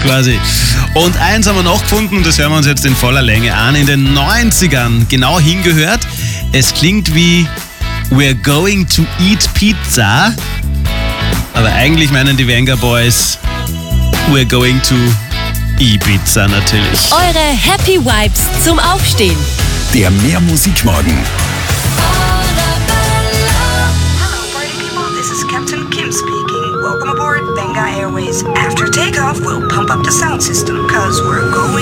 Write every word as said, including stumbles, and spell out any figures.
quasi. Und eins haben wir noch gefunden und das hören wir uns jetzt in voller Länge an. In den neunzigern genau hingehört. Es klingt wie We're going to eat pizza. Aber eigentlich meinen die Venga Boys We're going to Ibiza natürlich. Eure Happy Vibes zum Aufstehen. Der Mehr Musikmorgen. Hello, party people. This is Captain Kim speaking. Welcome aboard Venga Airways. After takeoff, we'll pump up the sound system, cause we're going